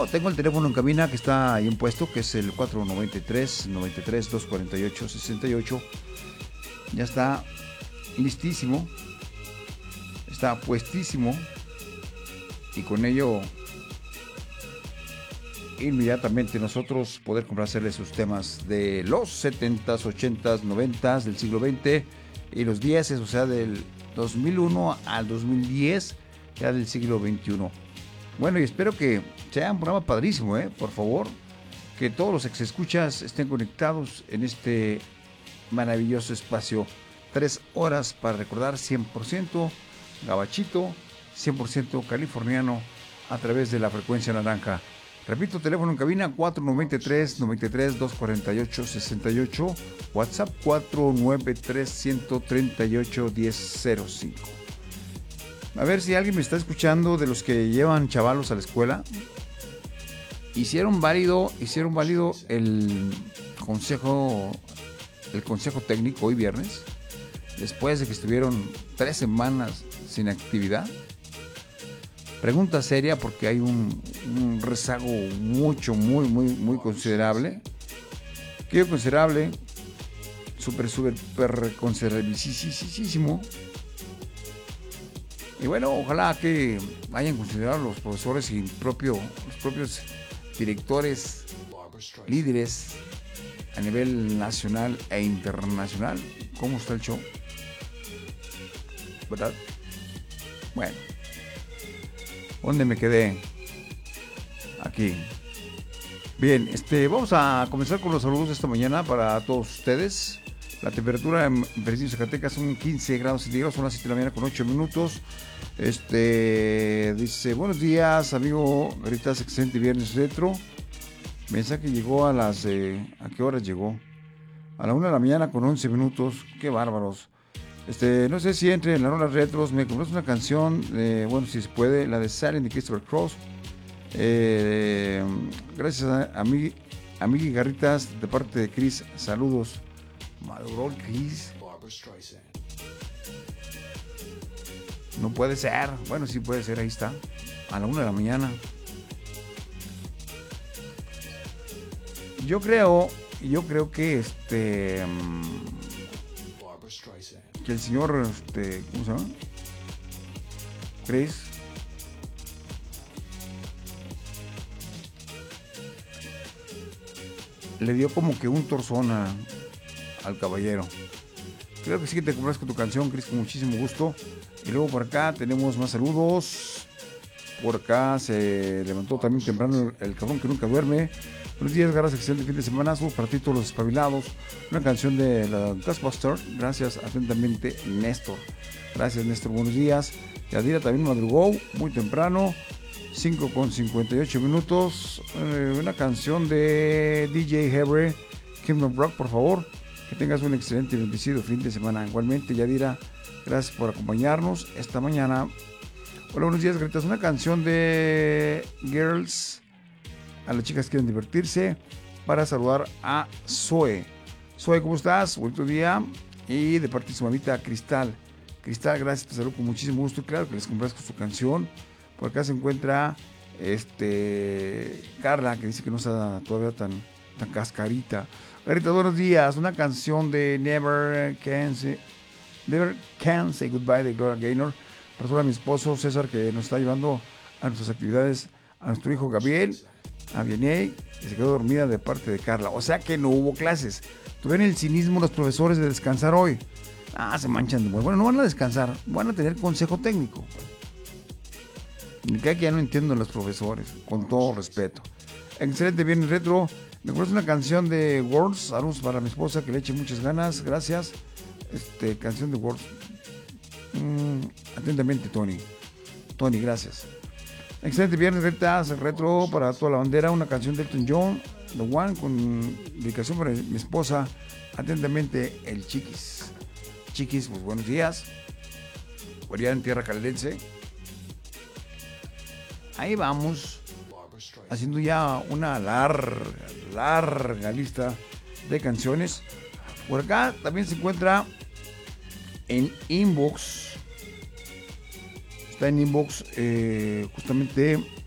tengo el teléfono en cabina que está ahí impuesto, que es el 493-248-68. Ya está listísimo, está puestísimo, y con ello inmediatamente nosotros poder complacerles sus temas de los 70s, 80s, 90s del siglo XX y los 10, o sea, del 2001 al 2010, ya del siglo XXI. Bueno, y espero que sea un programa padrísimo, por favor, que todos los exescuchas estén conectados en este maravilloso espacio. 3 horas para recordar 100% gabachito, 100% californiano a través de la frecuencia naranja. Repito, teléfono en cabina 493-248-68, WhatsApp 493-138-1005. A ver si alguien me está escuchando de los que llevan chavalos a la escuela. Hicieron válido el consejo técnico hoy viernes, después de que estuvieron 3 semanas sin actividad. Pregunta seria, porque hay un rezago muy considerable. ¿Qué considerable? Súper considerabilísimo. Y bueno, ojalá que hayan considerado los profesores y los propios directores, líderes a nivel nacional e internacional, cómo está el show, ¿verdad? Bueno, ¿dónde me quedé? Aquí. Bien, vamos a comenzar con los saludos de esta mañana para todos ustedes. La temperatura en Fresnillo, Zacatecas son 15 grados centígrados, son las 7 de la mañana con 8 minutos. Dice, buenos días, amigo Garitas, excelente viernes retro. Mensaje llegó ¿a qué horas llegó? A la 1 de la mañana con 11 minutos, qué bárbaros. No sé si entre en las rolas retros, me compraste una canción, bueno, si se puede, la de Silent de Christopher Cross. Gracias a mí Garritas, de parte de Chris, saludos. Maduró el Chris. No puede ser. Bueno, sí puede ser, ahí está. A la 1 de la mañana. Yo creo que que el señor ¿cómo se llama? Chris le dio como que un torzón al caballero. Creo que sí que te compras con tu canción, Chris, con muchísimo gusto. Y luego por acá tenemos más saludos. Por acá se levantó también temprano el cabrón que nunca duerme. Buenos días, garras, excelente fin de semana. Saludos para ti, todos los espabilados. Una canción de la Ghostbuster. Gracias, atentamente, Néstor. Gracias, Néstor, buenos días. Yadira también madrugó muy temprano. 5:58 minutos. Una canción de DJ Hebre, Kingdom Rock, por favor. Que tengas un excelente y bendecido fin de semana. Igualmente, Yadira, gracias por acompañarnos esta mañana. Hola, buenos días, Greta. Una canción de Girls. A las chicas que quieren divertirse. Para saludar a Zoe. Zoe, ¿cómo estás? Buen día. Y de parte de su mamita Cristal. Cristal, gracias, te saludo con muchísimo gusto. Claro que les complazco su canción. Por acá se encuentra Carla, que dice que no está todavía tan cascarita. Garita, buenos días. Una canción de Never Can Say Goodbye de Gloria Gaynor. Para a mi esposo César, que nos está llevando a nuestras actividades, a nuestro hijo Gabriel, a Vianney, que se quedó dormida de parte de Carla. O sea que no hubo clases. Tuvieron el cinismo los profesores de descansar hoy. Se manchan de bueno, no van a descansar, van a tener consejo técnico. Que ya no entiendo los profesores, con todo respeto. Excelente viernes retro. Me acuerdo una canción de Words. Saludos para mi esposa, que le eche muchas ganas. Gracias. Canción de Words. Atentamente, Tony, gracias. Excelente viernes retro para toda la bandera. Una canción de Elton John, The One, con dedicación para mi esposa. Atentamente, el Chiquis. Chiquis, pues buenos días. Por allá en tierra calerense. Ahí vamos, haciendo ya una larga lista de canciones. Por acá también se encuentra en inbox. Está en inbox justamente